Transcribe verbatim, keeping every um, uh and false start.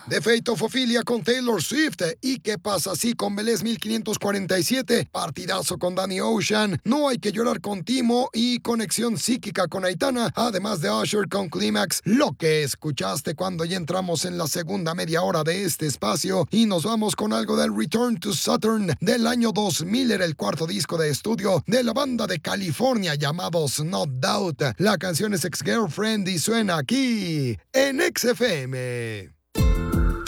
The Fate of Ophelia con Taylor Swift. ¿Y qué pasa así con Belés mil quinientos cuarenta y siete? Partidazo con Danny Ocean. No hay que llorar con Timo y conexión psíquica con Aitana. Además de Usher con Clímax. Lo que escuchaste cuando ya entramos en la segunda media hora de este espacio. Y nos vamos con algo del Return to Saturn del año dos mil. Era el cuarto disco de estudio de la banda de California llamados No Doubt. La canción es Ex-Girlfriend y suena aquí en X F M.